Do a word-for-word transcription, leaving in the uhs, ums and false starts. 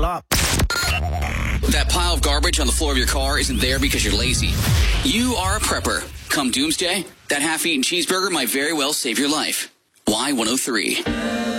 roll up. That pile of garbage on the floor of your car isn't there because you're lazy. You are a prepper. Come doomsday, that half-eaten cheeseburger might very well save your life. Y one oh three.